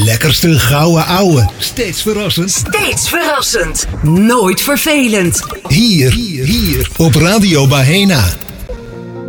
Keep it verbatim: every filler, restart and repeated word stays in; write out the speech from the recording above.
lekkerste gouden ouwe. Steeds verrassend. Steeds verrassend. Nooit vervelend. Hier, hier, hier op Radio Bahena.